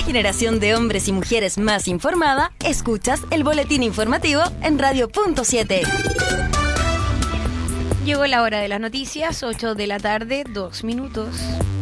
generación de hombres y mujeres más informada, escuchas el boletín informativo en Radio.7. Llegó la hora de las noticias, 8 de la tarde, 2 minutos.